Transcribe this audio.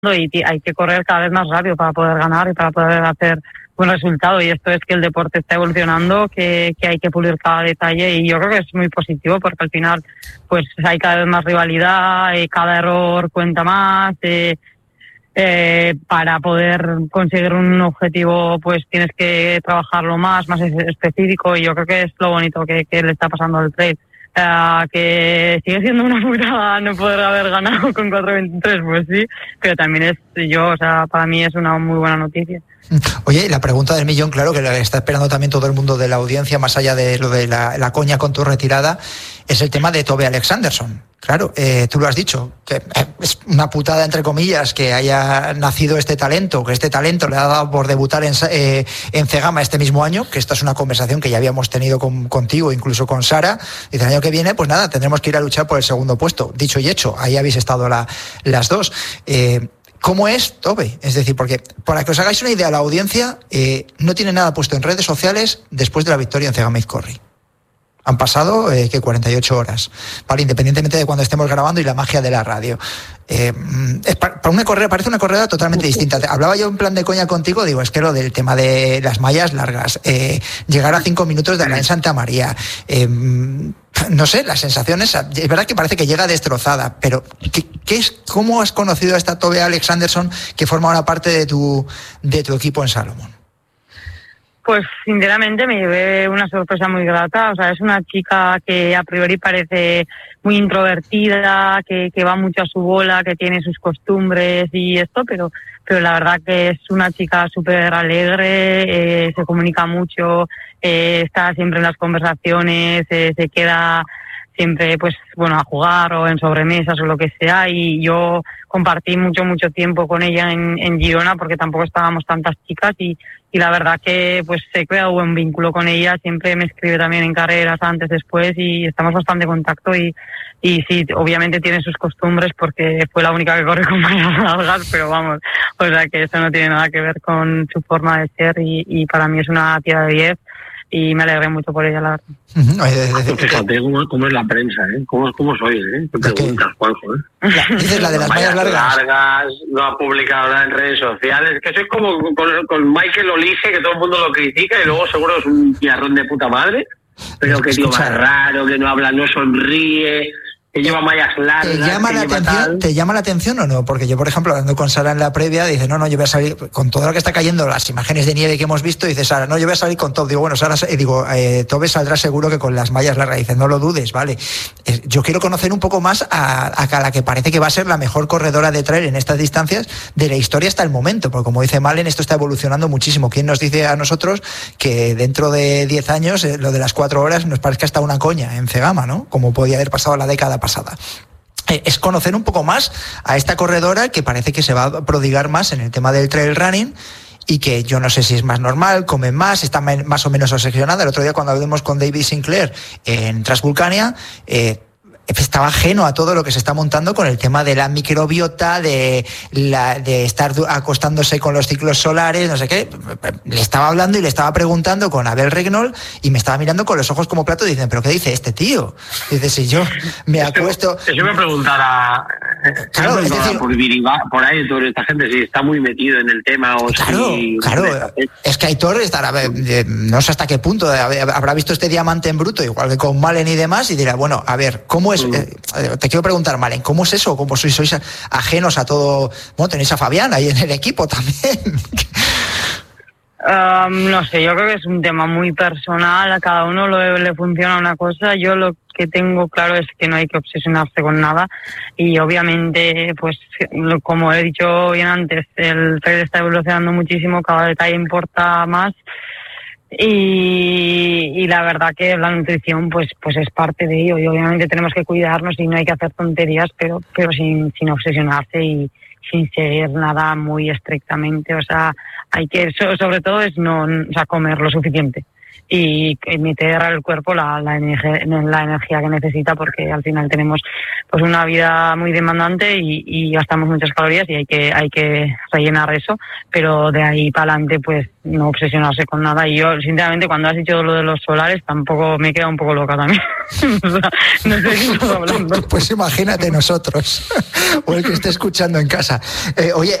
y hay que correr cada vez más rápido para poder ganar y para poder hacer buen resultado, y esto es que el deporte está evolucionando, que hay que pulir cada detalle, y yo creo que es muy positivo porque al final pues hay cada vez más rivalidad, cada error cuenta más, para poder conseguir un objetivo pues tienes que trabajarlo más específico, y yo creo que es lo bonito que le está pasando al trail. Que sigue siendo una putada no poder haber ganado con 4.23, pues sí, pero también para mí es una muy buena noticia. Oye, la pregunta del millón, claro, que la está esperando también todo el mundo de la audiencia, más allá de lo de la coña con tu retirada, es el tema de Tove Alexandersson. Claro, tú lo has dicho, que es una putada, entre comillas, que haya nacido este talento, que este talento le ha dado por debutar en Cegama este mismo año, que esta es una conversación que ya habíamos tenido contigo, incluso con Sara. Dice, el año que viene, pues nada, tendremos que ir a luchar por el segundo puesto. Dicho y hecho, ahí habéis estado las dos. ¿Cómo es Tove? Es decir, porque para que os hagáis una idea, la audiencia no tiene nada puesto en redes sociales después de la victoria en Cegama Izkorri. Han pasado 48 horas, ¿vale? Independientemente de cuando estemos grabando y la magia de la radio. Para una carrera, parece una carrera totalmente distinta. Hablaba yo en plan de coña contigo, digo, es que lo del tema de las mallas largas, llegar a 5 minutos de en Santa María, no sé, las sensaciones, es verdad que parece que llega destrozada, pero ¿cómo has conocido a esta Tove Alexandersson que forma una parte de tu equipo en Salomón? Pues sinceramente me llevé una sorpresa muy grata. O sea, es una chica que a priori parece muy introvertida, que va mucho a su bola, que tiene sus costumbres y esto, pero la verdad que es una chica súper alegre, se comunica mucho, está siempre en las conversaciones, se queda siempre pues bueno a jugar o en sobremesas o lo que sea, y yo compartí mucho tiempo con ella en Girona porque tampoco estábamos tantas chicas, y la verdad que pues he creado buen vínculo con ella. Siempre me escribe también en carreras antes, después, y estamos bastante en contacto, y sí, obviamente tiene sus costumbres porque fue la única que corre con mallas largas, pero vamos, o sea que eso no tiene nada que ver con su forma de ser, y para mí es una tía de 10 y me alegré mucho por ella, la verdad. Fíjate cómo es la prensa, ¿eh? ¿Cómo sois, eh? ¿Qué preguntas, Juanjo, Dices la de las mallas largas, no ha publicado nada en redes sociales, que sois como con Michael Olise, que todo el mundo lo critica y luego seguro es un piarrón de puta madre, pero que tío más raro, que no habla, no sonríe, que lleva mallas largas. ¿Te llama la atención o no? Porque yo, por ejemplo, hablando con Sara en la previa, dice, no, yo voy a salir con todo lo que está cayendo, las imágenes de nieve que hemos visto, dice Sara, no, yo voy a salir con Tove. Digo, bueno, Sara, Tove saldrá seguro que con las mallas largas. Dice, no lo dudes, vale. Yo quiero conocer un poco más a la que parece que va a ser la mejor corredora de trail en estas distancias de la historia hasta el momento, porque como dice Malen, esto está evolucionando muchísimo. ¿Quién nos dice a nosotros que dentro de 10 años lo de las 4 horas nos parezca hasta una coña en Cegama, ¿no? Como podía haber pasado la década pasada. Es conocer un poco más a esta corredora que parece que se va a prodigar más en el tema del trail running, y que yo no sé si es más normal, come más, está más o menos obsesionada. El otro día cuando hablamos con David Sinclair en Transvulcania, estaba ajeno a todo lo que se está montando con el tema de la microbiota, de estar acostándose con los ciclos solares, no sé qué. Le estaba hablando y le estaba preguntando con Abel Regnol, y me estaba mirando con los ojos como plato y dicen, ¿pero qué dice este tío? Dice, si yo me acuesto... Yo me preguntara... Claro, es decir, por ahí toda esta gente si está muy metido en el tema o claro, es que Aitor estará, no sé hasta qué punto habrá visto este diamante en bruto, igual que con Malen y demás, y dirá, bueno, a ver, ¿cómo es? Te quiero preguntar, Malen, ¿cómo es eso? ¿Cómo sois ajenos a todo? Bueno, tenéis a Fabián ahí en el equipo también. No sé, yo creo que es un tema muy personal, a cada uno le funciona una cosa. Yo lo que tengo claro es que no hay que obsesionarse con nada, y obviamente, pues como he dicho bien antes, el trail está evolucionando muchísimo, cada detalle importa más, y la verdad que la nutrición pues es parte de ello, y obviamente tenemos que cuidarnos y no hay que hacer tonterías, pero sin obsesionarse y sin seguir nada muy estrictamente. O sea, hay que, sobre todo es comer lo suficiente y meter al cuerpo la energía que necesita, porque al final tenemos pues una vida muy demandante y gastamos muchas calorías y hay que rellenar eso, pero de ahí para adelante pues no obsesionarse con nada. Y yo sinceramente cuando has dicho lo de los solares tampoco me he quedado un poco loca también. O sea, no sé de qué estás hablando. Pues imagínate nosotros o el que esté escuchando en casa. Oye,